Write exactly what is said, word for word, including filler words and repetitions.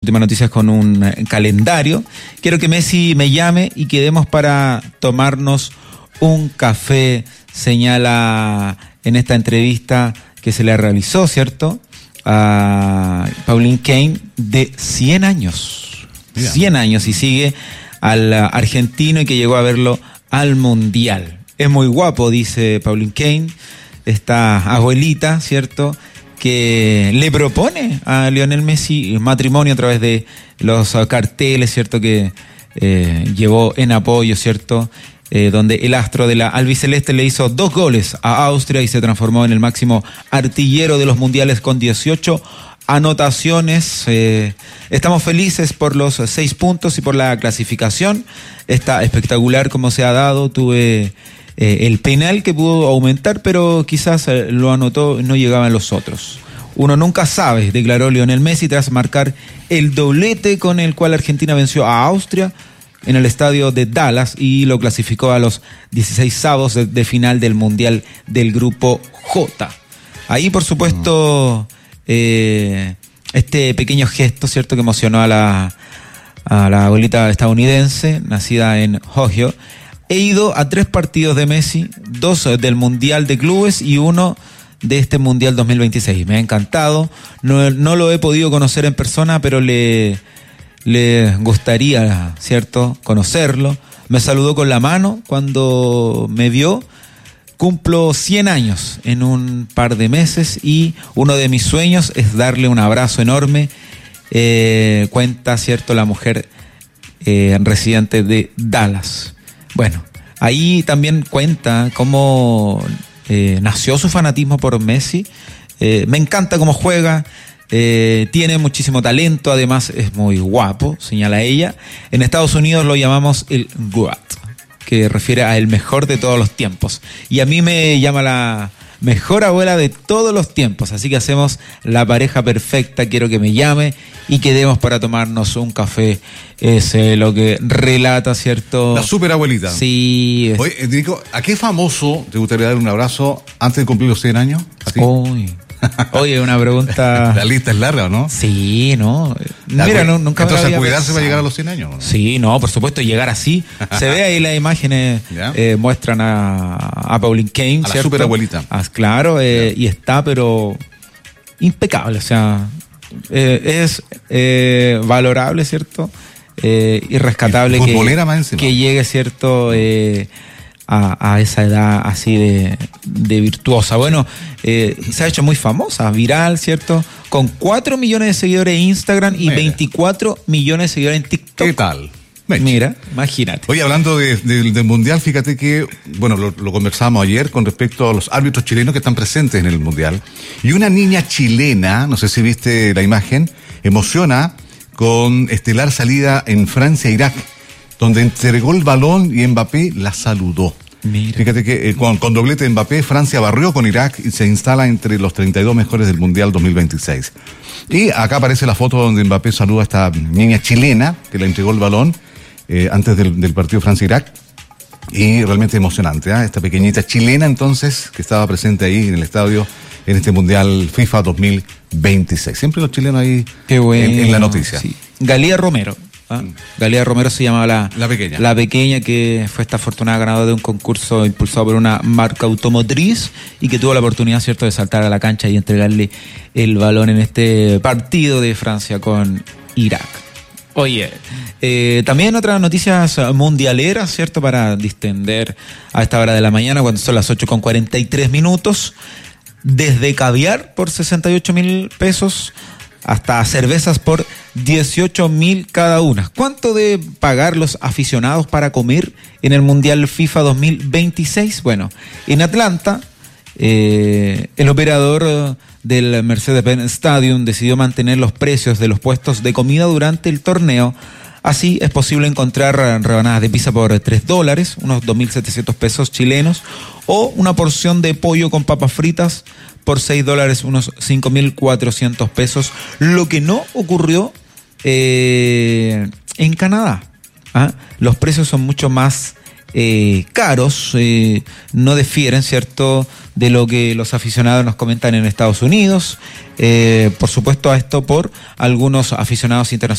últimas noticias con un eh, calendario. Quiero que Messi me llame y quedemos para tomarnos un café, señala en esta entrevista que se le realizó, ¿cierto?, a Pauline Kael, de cien años. Mira. cien años, y sigue al argentino y que llegó a verlo al Mundial. Es muy guapo, dice Pauline Kael, esta abuelita, ¿cierto?, que le propone a Lionel Messi matrimonio a través de los carteles, ¿cierto?, que eh, llevó en apoyo, ¿cierto?, eh, donde el astro de la albiceleste le hizo dos goles a Austria y se transformó en el máximo artillero de los mundiales con dieciocho anotaciones. Eh, estamos felices por los seis puntos y por la clasificación. Está espectacular como se ha dado. Tuve eh, el penal que pudo aumentar, pero quizás eh, lo anotó, no llegaban los otros. Uno nunca sabe, declaró Lionel Messi tras marcar el doblete con el cual Argentina venció a Austria en el estadio de Dallas y lo clasificó a los dieciseisavos de, de final del Mundial del Grupo J. Ahí, por supuesto, eh, este pequeño gesto, ¿cierto?, que emocionó a la, a la abuelita estadounidense, nacida en Ohio. He ido a tres partidos de Messi, dos del Mundial de Clubes y uno de este Mundial dos mil veintiséis. Me ha encantado, no, no lo he podido conocer en persona, pero le... le gustaría, ¿cierto?, conocerlo. Me saludó con la mano cuando me vio. Cumplo cien años en un par de meses y uno de mis sueños es darle un abrazo enorme. Eh, cuenta, ¿cierto?, la mujer eh, residente de Dallas. Bueno, ahí también cuenta cómo eh, nació su fanatismo por Messi. Eh, me encanta cómo juega. Eh, tiene muchísimo talento, además es muy guapo, señala ella. En Estados Unidos lo llamamos el GOAT, que refiere a el mejor de todos los tiempos. Y a mí me llama la mejor abuela de todos los tiempos, así que hacemos la pareja perfecta. Quiero que me llame y quedemos para tomarnos un café. Es eh, lo que relata, ¿cierto? La super abuelita. Sí. Es... Oye, Nico, ¿a qué famoso te gustaría dar un abrazo antes de cumplir los cien años? ¿A ti? Uy... Oye, una pregunta... La lista es larga, ¿no? Sí, ¿no? La Mira, no, nunca Entonces, me había cuidarse pensado. para llegar a los cien años, ¿no? Sí, no, por supuesto, llegar así. Se ve ahí las imágenes, eh, muestran a, a Pauline Kael, a la ¿cierto? superabuelita. Ah, claro, eh, y está, pero impecable, o sea, eh, es eh, valorable, ¿cierto? Eh, y rescatable que, que llegue, ¿cierto?, eh, A, a esa edad así de, de virtuosa. Bueno, eh, se ha hecho muy famosa, viral, ¿cierto? Con cuatro millones de seguidores en Instagram y Mira. veinticuatro millones de seguidores en TikTok. ¿Qué tal? Meche. Mira, imagínate. Oye, hablando de, de, del Mundial, fíjate que, bueno, lo, lo conversábamos ayer con respecto a los árbitros chilenos que están presentes en el Mundial. Y una niña chilena, no sé si viste la imagen, emociona con estelar salida en Francia-Irak, donde entregó el balón y Mbappé la saludó. Mira. Fíjate que eh, con, con doblete de Mbappé, Francia barrió con Irak y se instala entre los treinta y dos mejores del Mundial dos mil veintiséis. Y acá aparece la foto donde Mbappé saluda a esta niña chilena que le entregó el balón eh, antes del, del partido Francia-Irak. Y realmente emocionante, ¿eh? Esta pequeñita chilena entonces que estaba presente ahí en el estadio en este Mundial FIFA dos mil veintiséis. Siempre los chilenos ahí. Qué bueno, en, en la noticia. Sí. Galía Romero. ¿Ah? Galía Romero se llamaba la, la pequeña la pequeña que fue esta afortunada ganadora de un concurso impulsado por una marca automotriz y que tuvo la oportunidad, ¿cierto?, de saltar a la cancha y entregarle el balón en este partido de Francia con Irak. Oye, eh, también otras noticias mundialeras, ¿cierto?, para distender a esta hora de la mañana cuando son las ocho con cuarenta y tres minutos. Desde caviar por sesenta y ocho mil pesos hasta cervezas por dieciocho mil cada una. ¿Cuánto de pagar los aficionados para comer en el Mundial FIFA dos mil veintiséis? Bueno, en Atlanta, eh, el operador del Mercedes-Benz Stadium decidió mantener los precios de los puestos de comida durante el torneo. Así es posible encontrar rebanadas de pizza por tres dólares, unos dos mil setecientos pesos chilenos, o una porción de pollo con papas fritas por seis dólares, unos cinco mil cuatrocientos pesos, lo que no ocurrió eh, en Canadá. ¿Ah? Los precios son mucho más eh, caros, eh, no difieren, ¿cierto?, de lo que los aficionados nos comentan en Estados Unidos. Eh, por supuesto, a esto por algunos aficionados internacionales